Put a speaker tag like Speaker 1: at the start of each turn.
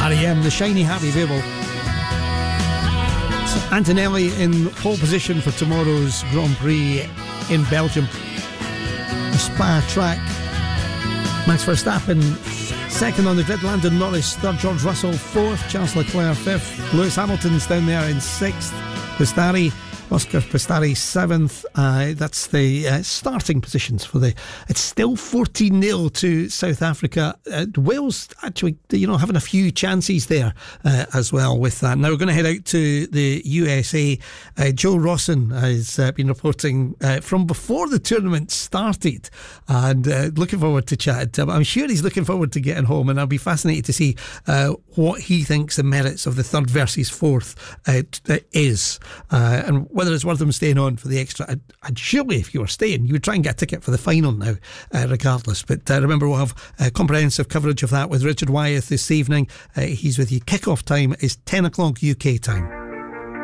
Speaker 1: REM, the shiny happy Babel. Antonelli in pole position for tomorrow's Grand Prix in Belgium. The Spa track. Max Verstappen second on the grid, Landon Norris third, George Russell fourth, Charles Leclerc fifth, Lewis Hamilton's down there in sixth, Oscar Piastri seventh. That's the starting positions for the. It's still 14-0 to South Africa. Wales actually, having a few chances there as well with that. Now we're going to head out to the USA. Joe Rawson has been reporting from before the tournament started, and looking forward to chatting to him. I'm sure he's looking forward to getting home, and I'll be fascinated to see what he thinks the merits of the third versus fourth is, and whether it's worth him staying on for the extra. And surely if you were staying, you would try and get a ticket for the final now, regardless. But remember, we'll have comprehensive coverage of that with Richard Wyeth this evening. He's with you. Kick-off time is 10 o'clock UK time.